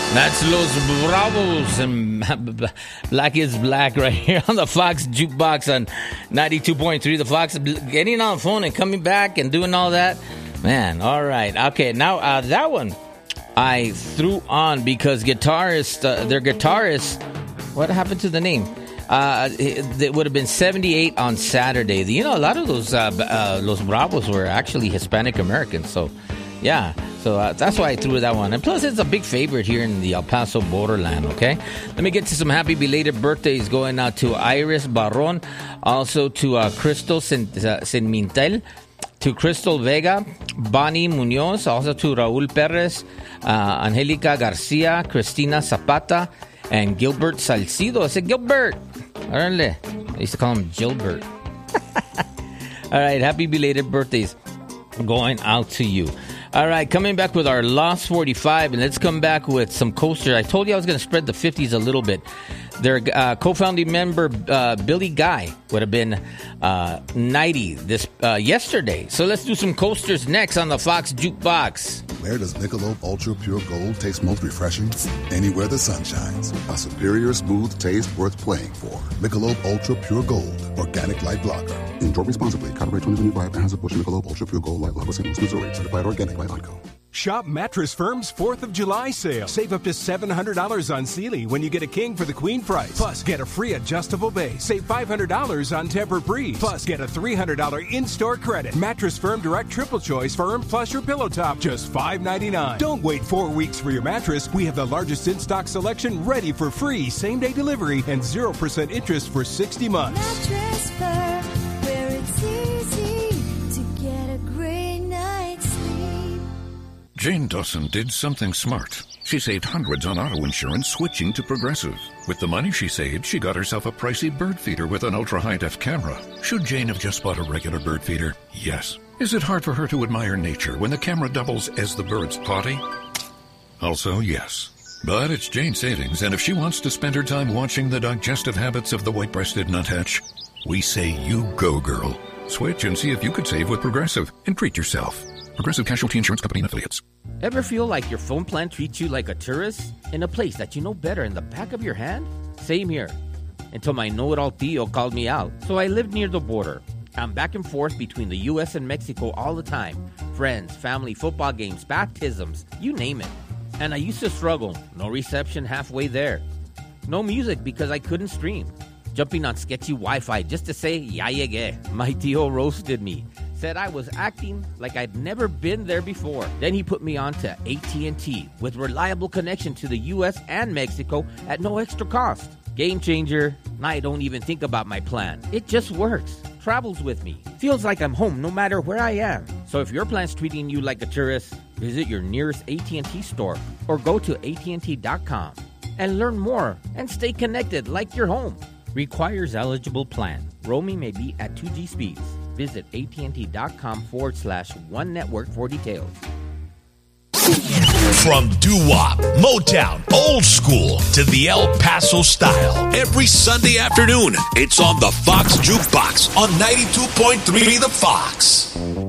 That's Los Bravos and Black is Black right here on the Fox Jukebox on 92.3. The Fox getting on the phone and coming back and doing all that. Man, all right. Okay, now that one I threw on because their guitarist, what happened to the name? It would have been 78 on Saturday. You know, a lot of those Los Bravos were actually Hispanic Americans. So, yeah. So that's why I threw that one. And plus, it's a big favorite here in the El Paso borderland, okay? Let me get to some happy belated birthdays going out to Iris Barron, also to Crystal Mintel, to Crystal Vega, Bonnie Munoz, also to Raul Perez, Angelica Garcia, Cristina Zapata, and Gilbert Salcido. I said, Gilbert! I used to call him Gilbert. All right, happy belated birthdays going out to you. All right, coming back with our Lost 45, and let's come back with some coasters. I told you I was going to spread the 50s a little bit. Their co-founding member, Billy Guy, would have been 90 yesterday. So let's do some coasters next on the Fox Jukebox. Where does Michelob Ultra Pure Gold taste most refreshing? Anywhere the sun shines. A superior smooth taste worth playing for. Michelob Ultra Pure Gold, organic light lager. Enjoy responsibly. Copyright 2025. Anheuser-Busch Michelob Ultra Pure Gold Light Lager, St. Louis, Missouri. Certified organic by Lyco. Shop Mattress Firm's 4th of July sale. Save up to $700 on Sealy when you get a king for the queen price. Plus, get a free adjustable base. Save $500 on Tempur-Breeze. Plus, get a $300 in-store credit. Mattress Firm Direct Triple Choice Firm plus your pillow top. Just $5.99. Don't wait 4 weeks for your mattress. We have the largest in-stock selection ready for free same-day delivery and 0% interest for 60 months. Mattress Firm, where it's easy to get a great night's sleep. Jane Dawson did something smart. She saved hundreds on auto insurance switching to Progressive. With the money she saved, she got herself a pricey bird feeder with an ultra-high-def camera. Should Jane have just bought a regular bird feeder? Yes. Is it hard for her to admire nature when the camera doubles as the bird's potty? Also, yes. But it's Jane's savings, and if she wants to spend her time watching the digestive habits of the white-breasted nuthatch, we say you go, girl. Switch and see if you could save with Progressive and treat yourself. Progressive Casualty Insurance Company and Affiliates. Ever feel like your phone plan treats you like a tourist in a place that you know better in the back of your hand? Same here. Until my know-it-all Tio called me out. So I lived near the border. I'm back and forth between the U.S. and Mexico all the time. Friends, family, football games, baptisms, you name it. And I used to struggle. No reception halfway there. No music because I couldn't stream. Jumping on sketchy Wi-Fi just to say, ya llegué. My Tio roasted me. Said I was acting like I'd never been there before. Then he put me on to AT&T with reliable connection to the U.S. and Mexico at no extra cost. Game changer. Now I don't even think about my plan. It just works. Travels with me. Feels like I'm home no matter where I am. So if your plan's treating you like a tourist, visit your nearest AT&T store or go to AT&T.com and learn more and stay connected like you're home. Requires eligible plan. Roaming may be at 2G speeds. Visit AT&T.com/One Network for details. From doo-wop, Motown, old school to the El Paso style. Every Sunday afternoon, it's on the Fox Jukebox on 92.3 The Fox.